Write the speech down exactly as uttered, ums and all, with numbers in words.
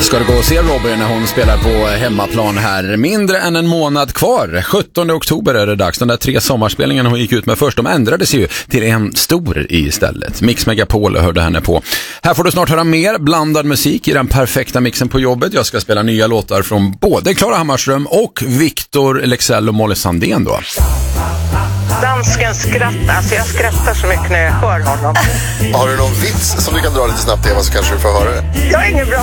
ska du gå och se Robin när hon spelar på hemmaplan här. Mindre än en månad kvar. sjuttonde oktober är det dags. De där tre sommarspelningarna hon gick ut med först, de ändrades ju till en stor istället. Mix Megapol hörde henne på. Här får du snart höra mer blandad musik i den perfekta mixen på jobbet. Jag ska spela nya låtar från både Klara Hammarström och Victor Leksell och Molly Sandén då. Dansken skrattar, alltså jag skrattar så mycket när jag hör honom. Har du någon vits som du kan dra lite snabbt, Eva, så kanske du får höra det? Jag är ingen bra